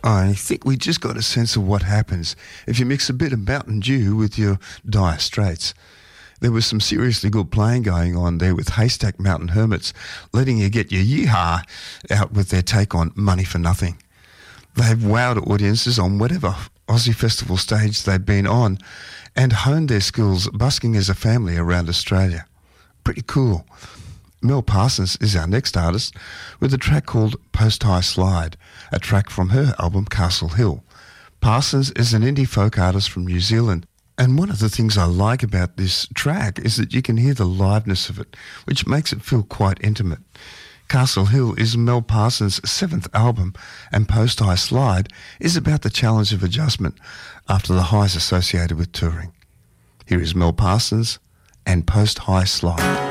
I think we just got a sense of what happens if you mix a bit of Mountain Dew with your Dire Straits. There was some seriously good playing going on there with Haystack Mountain Hermits, letting you get your yeehaw out with their take on Money for Nothing. They've wowed audiences on whatever Aussie festival stage they've been on and honed their skills busking as a family around Australia. Pretty cool. Mel Parsons is our next artist with a track called Post High Slide, a track from her album Castle Hill. Parsons is an indie folk artist from New Zealand, and one of the things I like about this track is that you can hear the liveness of it, which makes it feel quite intimate. Castle Hill is Mel Parsons' 7th album, and Post High Slide is about the challenge of adjustment after the highs associated with touring. Here is Mel Parsons and Post High Slide.